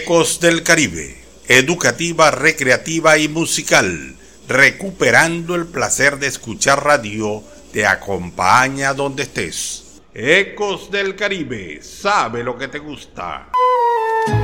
Ecos del Caribe, educativa, recreativa y musical, recuperando el placer de escuchar radio, te acompaña donde estés. Ecos del Caribe, sabe lo que te gusta.